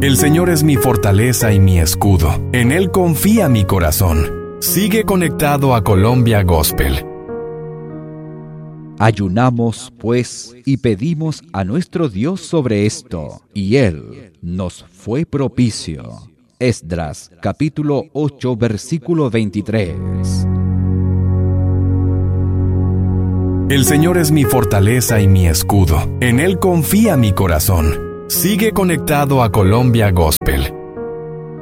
El Señor es mi fortaleza y mi escudo. En Él confía mi corazón. Sigue conectado a Colombia Gospel. Ayunamos, pues, y pedimos a nuestro Dios sobre esto, y Él nos fue propicio. Esdras, capítulo 8, versículo 23. El Señor es mi fortaleza y mi escudo. En Él confía mi corazón. Sigue conectado a Colombia Gospel.